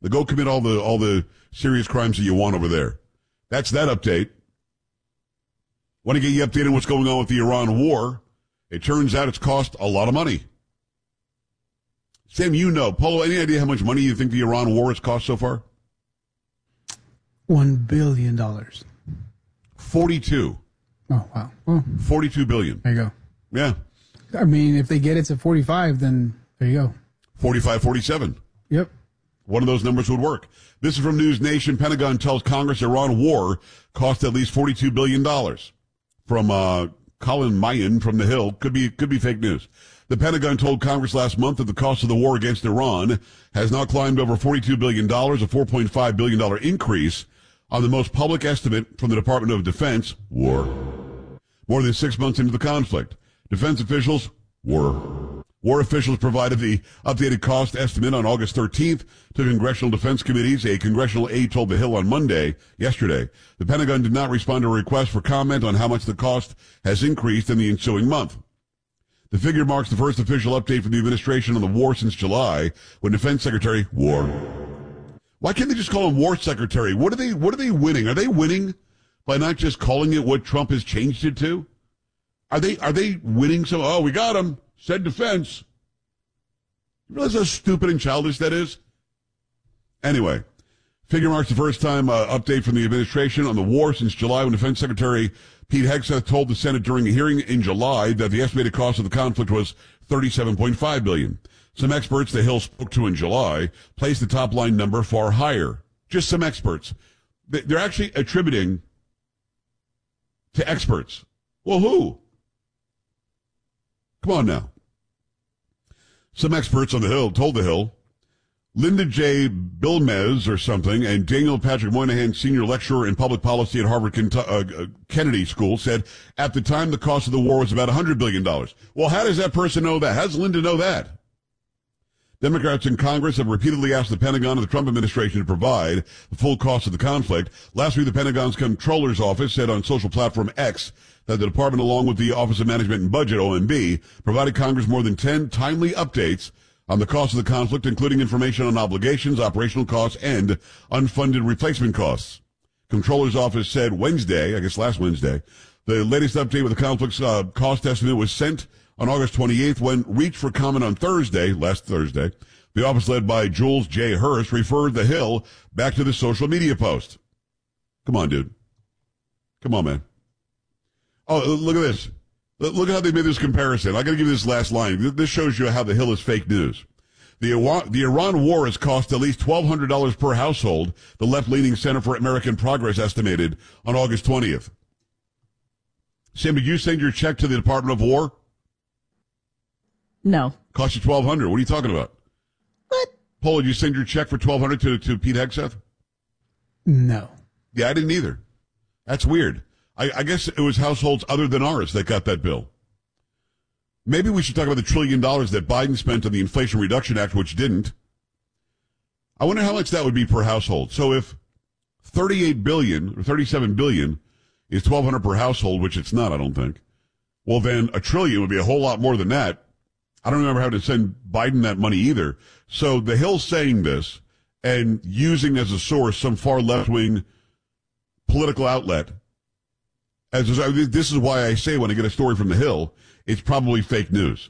Go commit all the serious crimes that you want over there. That's that update. Want to get you updated on what's going on with the Iran war. It turns out it's cost a lot of money. Sam, Polo, any idea how much money you think the Iran war has cost so far? $1 billion. 42. Oh, wow. Well, 42 billion. There you go. Yeah. I mean, if they get it to 45, then there you go. 45, 47. Yep. One of those numbers would work. This is from News Nation. Pentagon tells Congress Iran war cost at least $42 billion. From Colin Mayen from The Hill. Could be fake news. The Pentagon told Congress last month that the cost of the war against Iran has now climbed over $42 billion, a $4.5 billion increase on the most public estimate from the Department of Defense, war. More than 6 months into the conflict. Defense officials, war. War officials provided the updated cost estimate on August 13th to congressional defense committees. A congressional aide told The Hill on yesterday. The Pentagon did not respond to a request for comment on how much the cost has increased in the ensuing month. The figure marks the first official update from the administration on the war since July, when Defense Secretary, war. Why can't they just call him War Secretary? What are they winning? Are they winning by not just calling it what Trump has changed it to? Are they winning some, we got him, said defense. You realize how stupid and childish that is? Anyway, figure marks the first time update from the administration on the war since July, when Defense Secretary Pete Hegseth told the Senate during a hearing in July that the estimated cost of the conflict was $37.5 billion. Some experts The Hill spoke to in July placed the top line number far higher. Just some experts. They're actually attributing to experts. Well, who? Come on now. Some experts on The Hill told The Hill, Linda J. Bilmez or something, and Daniel Patrick Moynihan, senior lecturer in public policy at Harvard Kennedy School, said at the time the cost of the war was about $100 billion. Well, how does that person know that? How does Linda know that? Democrats in Congress have repeatedly asked the Pentagon and the Trump administration to provide the full cost of the conflict. Last week, the Pentagon's Comptroller's Office said on social platform X that the department, along with the Office of Management and Budget, OMB, provided Congress more than 10 timely updates on the cost of the conflict, including information on obligations, operational costs, and unfunded replacement costs. Comptroller's Office said Wednesday, I guess last Wednesday, the latest update with the conflict's cost estimate was sent on August 28th when reached for comment on last Thursday. The office led by Jules J. Hurst referred The Hill back to the social media post. Come on, dude. Come on, man. Oh, look at this. Look at how they made this comparison. I got to give you this last line. This shows you how The Hill is fake news. The Iran war has cost at least $1,200 per household, the left-leaning Center for American Progress estimated on August 20th. Sam, did you send your check to the Department of War? No. Cost you $1,200. What are you talking about? What? Paul, did you send your check for $1,200 to Pete Hegseth? No. Yeah, I didn't either. That's weird. I guess it was households other than ours that got that bill. Maybe we should talk about the $1 trillion that Biden spent on the Inflation Reduction Act, which didn't. I wonder how much that would be per household. So if $38 billion or $37 billion is $1,200 per household, which it's not, I don't think, well, then $1 trillion would be a whole lot more than that. I don't remember having to send Biden that money either. So The Hill saying this and using as a source some far left-wing political outlet, this is why I say when I get a story from The Hill, it's probably fake news.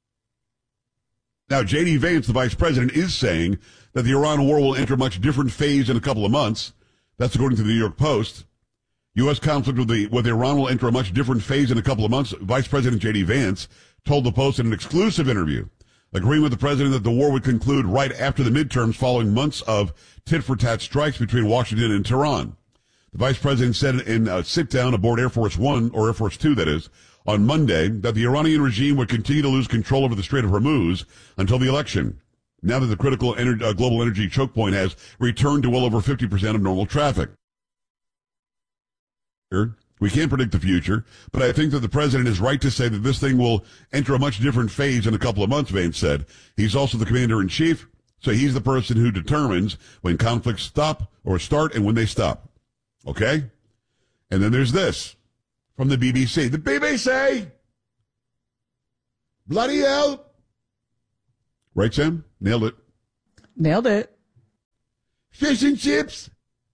Now, J.D. Vance, the vice president, is saying that the Iran war will enter a much different phase in a couple of months. That's according to the New York Post. U.S. conflict with Iran will enter a much different phase in a couple of months. Vice President J.D. Vance told the Post in an exclusive interview, agreeing with the president that the war would conclude right after the midterms following months of tit-for-tat strikes between Washington and Tehran. The vice president said in a sit-down aboard Air Force One, or Air Force Two, that is, on Monday, that the Iranian regime would continue to lose control over the Strait of Hormuz until the election, now that the critical global energy choke point has returned to well over 50% of normal traffic. We can't predict the future, but I think that the president is right to say that this thing will enter a much different phase in a couple of months, Vance said. He's also the commander-in-chief, so he's the person who determines when conflicts stop or start and when they stop. Okay? And then there's this from the BBC. The BBC! Bloody hell! Right, Sam? Nailed it. Nailed it. Fish and chips?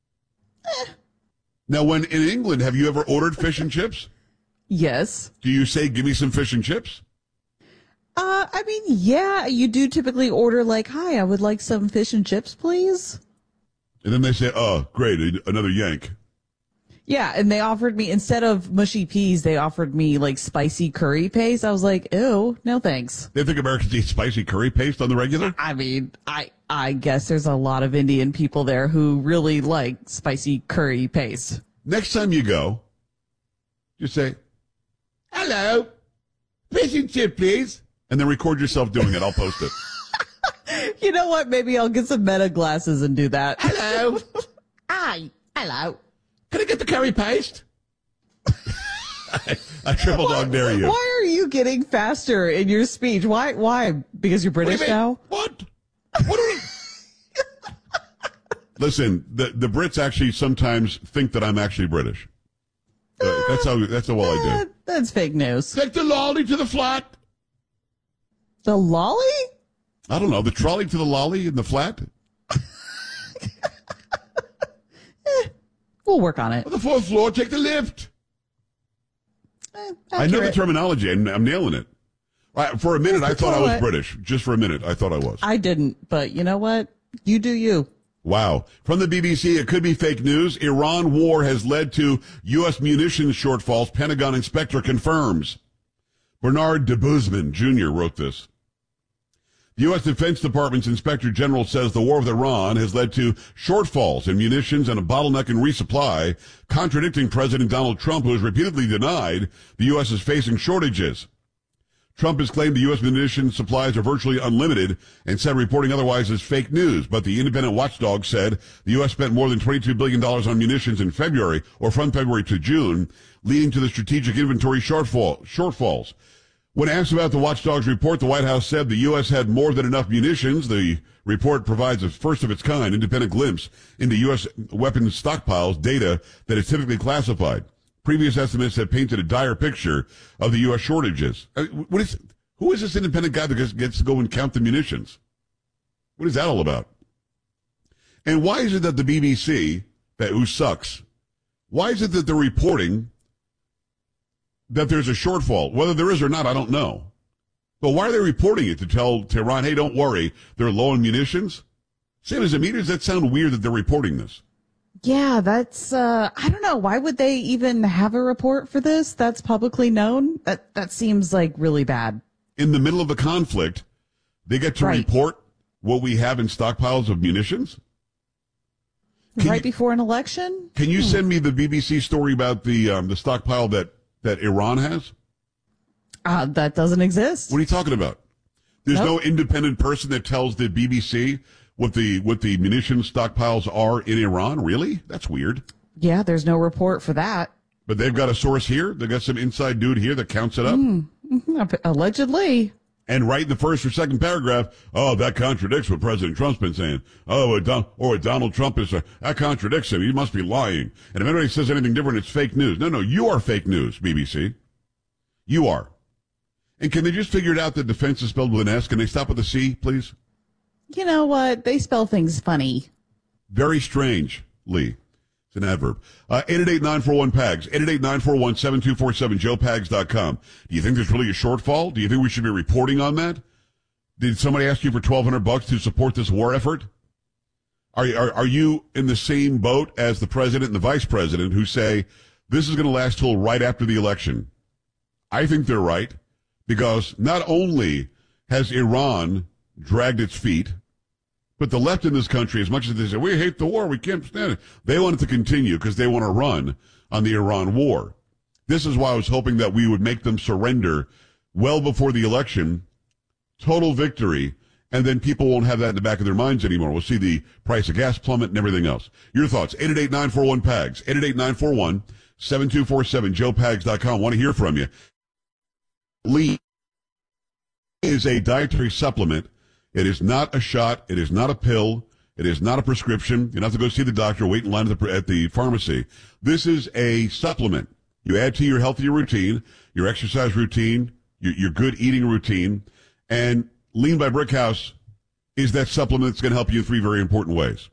Now, when in England, have you ever ordered fish and chips? Yes. Do you say, give me some fish and chips? I mean, yeah, you do typically order like, hi, I would like some fish and chips, please. And then they say, oh, great, another yank. Yeah, and they offered me, instead of mushy peas, they offered me like spicy curry paste. I was like, ew, no thanks. They think Americans eat spicy curry paste on the regular? I mean, I guess there's a lot of Indian people there who really like spicy curry paste. Next time you go, just say, hello, fish and chip, please. And then record yourself doing it. I'll post it. You know what? Maybe I'll get some Meta glasses and do that. Hello. Hi. Hello. Can I get the curry paste? I triple dog dare you. Why are you getting faster in your speech? Why? Because you're British now? What? What are you? Listen, the Brits actually sometimes think that I'm actually British. That's how well I do. That's fake news. Take the lolly to the flat. The lolly? I don't know. The trolley to the lolly in the flat? We'll work on it. On the fourth floor, take the lift. I know the terminology, and I'm nailing it. Right, for a minute, I thought I was British. Just for a minute, I thought I was. I didn't, but you know what? You do you. Wow. From the BBC, it could be fake news. Iran war has led to U.S. munitions shortfalls. Pentagon inspector confirms. Bernard de Bousman Jr. wrote this. The U.S. Defense Department's Inspector General says the war with Iran has led to shortfalls in munitions and a bottleneck in resupply, contradicting President Donald Trump, who has repeatedly denied the U.S. is facing shortages. Trump has claimed the U.S. munitions supplies are virtually unlimited and said reporting otherwise is fake news. But the independent watchdog said the U.S. spent more than $22 billion on munitions in February, or from February to June, leading to the strategic inventory shortfalls. When asked about the watchdog's report, the White House said the U.S. had more than enough munitions. The report provides a first-of-its-kind independent glimpse into U.S. weapons stockpiles, data that is typically classified. Previous estimates have painted a dire picture of the U.S. shortages. Who is this independent guy that gets to go and count the munitions? What is that all about? And why is it that the BBC, who sucks, why is it that they're reporting that there's a shortfall? Whether there is or not, I don't know. But why are they reporting it? To tell Tehran, hey, don't worry, they're low on munitions? Same as a meter, does that sound weird that they're reporting this? Yeah, that's, I don't know. Why would they even have a report for this? That's publicly known? That seems like really bad. In the middle of a conflict, they get to report what we have in stockpiles of munitions? Before an election? Can you send me the BBC story about the stockpile that Iran has? That doesn't exist. What are you talking about? There's no independent person that tells the BBC what the munitions stockpiles are in Iran? Really? That's weird. Yeah, there's no report for that. But they've got a source here. They've got some inside dude here that counts it up. Allegedly. And right in the first or second paragraph, oh, that contradicts what President Trump's been saying. Oh, or Donald Trump is, that contradicts him. He must be lying. And if anybody says anything different, it's fake news. No, you are fake news, BBC. You are. And can they just figure it out that defense is spelled with an S? Can they stop with a C, please? You know what? They spell things funny. Very strange, Lee. It's an adverb. 888-941-PAGS, 888-941-7247, joepags.com. Do you think there's really a shortfall? Do you think we should be reporting on that? Did somebody ask you for $1,200 to support this war effort? Are you in the same boat as the president and the vice president who say this is going to last till right after the election? I think they're right, because not only has Iran dragged its feet, but the left in this country, as much as they say, we hate the war, we can't stand it, they want it to continue because they want to run on the Iran war. This is why I was hoping that we would make them surrender well before the election, total victory, and then people won't have that in the back of their minds anymore. We'll see the price of gas plummet and everything else. Your thoughts, 888-941-PAGS, 888-941-7247, joepags.com. Want to hear from you. Lee is a dietary supplement. It is not a shot. It is not a pill. It is not a prescription. You don't have to go see the doctor, wait in line at the pharmacy. This is a supplement. You add to your healthy routine, your exercise routine, your good eating routine, and Lean by Brickhouse is that supplement that's going to help you in three very important ways.